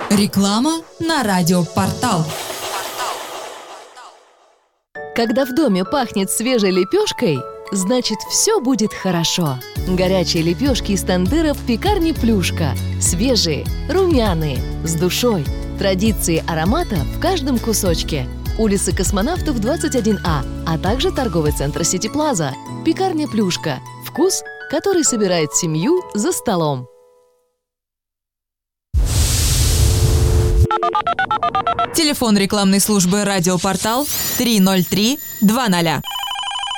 Реклама на радиопортал. Когда в доме пахнет свежей лепешкой, значит, все будет хорошо. Горячие лепешки из тандыра в пекарне «Плюшка». Свежие, румяные, с душой. Традиции аромата в каждом кусочке. Улица Космонавтов, 21А, а также торговый центр «Сити Плаза». Пекарня «Плюшка». Вкус, который собирает семью за столом. Телефон рекламной службы «Радиопортал» 303 20.